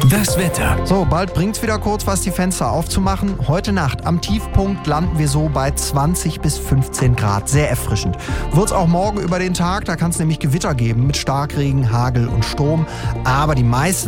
Das Wetter. So, bald bringt's wieder kurz was, die Fenster aufzumachen. Heute Nacht am Tiefpunkt landen wir so bei 20 bis 15 Grad. Sehr erfrischend. Wird's auch morgen über den Tag, da kann es nämlich Gewitter geben mit Starkregen, Hagel und Sturm. Aber die meiste